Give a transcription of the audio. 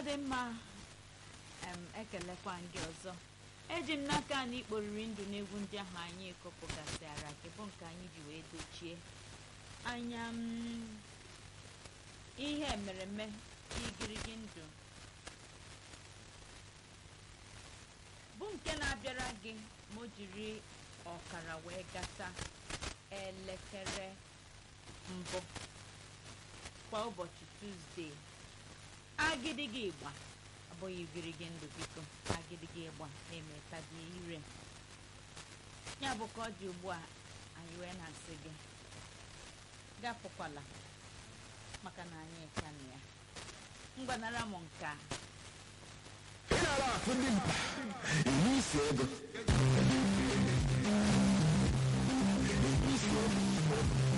dị mma. Ekelekwa gị ọzọ. Eji m n'aka na ikporiri ndụ n'egwu ndị ahụ anyị ekopụgasịara gị bụ nke anyị ji wee dochie anya ihe emereme igirigi ndụ bụ nke na-abịara gị ma o jiri ọkara wee gata elekere mbụ kwa ụbọchị Tuzdee. Agidigi ịgba abụghị igirigi ndụ, biko agidigi ịgba emeta gị ire. Ya bụ ka ọ dị ugbu a, anyị wee na-asị gị gafụkwala maka na anyị ekanụ ya. Ngwanara m nke a. Ị na-ara afụ ndị mkpa isi ego